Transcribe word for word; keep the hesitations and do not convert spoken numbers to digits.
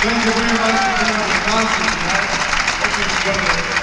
Thank you very much for being on the concert tonight. Hope you enjoyed it.